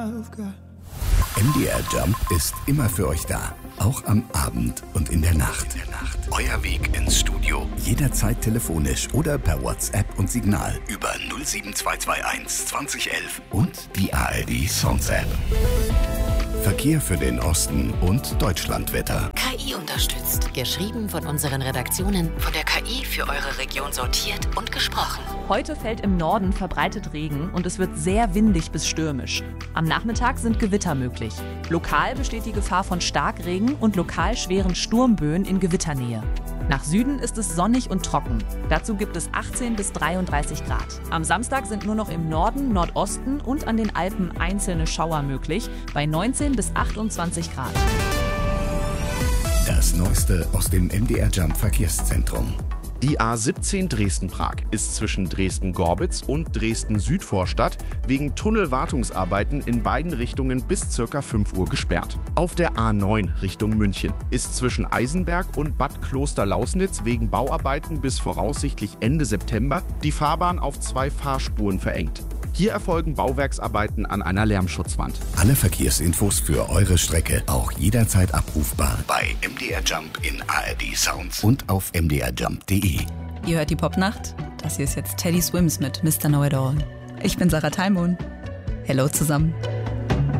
I've got. MDR Jump ist immer für euch da. Auch am Abend und in der Nacht. Euer Weg ins Studio. Jederzeit telefonisch oder per WhatsApp und Signal über 07221 2011 und die ARD Songs App. Verkehr für den Osten und Deutschlandwetter. KI unterstützt. Geschrieben von unseren Redaktionen, von der KI für eure Region sortiert und gesprochen. Heute fällt im Norden verbreitet Regen und es wird sehr windig bis stürmisch. Am Nachmittag sind Gewitter möglich. Lokal besteht die Gefahr von Starkregen und lokal schweren Sturmböen in Gewitternähe. Nach Süden ist es sonnig und trocken. Dazu gibt es 18 bis 33 Grad. Am Samstag sind nur noch im Norden, Nordosten und an den Alpen einzelne Schauer möglich, bei 19 bis 28 Grad. Das Neueste aus dem MDR Jump Verkehrszentrum. Die A17 Dresden-Prag ist zwischen Dresden-Gorbitz und Dresden-Südvorstadt wegen Tunnelwartungsarbeiten in beiden Richtungen bis ca. 5 Uhr gesperrt. Auf der A9 Richtung München ist zwischen Eisenberg und Bad Klosterlausnitz wegen Bauarbeiten bis voraussichtlich Ende September die Fahrbahn auf 2 Fahrspuren verengt. Hier erfolgen Bauwerksarbeiten an einer Lärmschutzwand. Alle Verkehrsinfos für eure Strecke auch jederzeit abrufbar bei MDR Jump in ARD Sounds und auf mdrjump.de. Ihr hört die Popnacht? Das hier ist jetzt Teddy Swims mit Mr. Know It All. Ich bin Sarah Thalmon. Hello zusammen.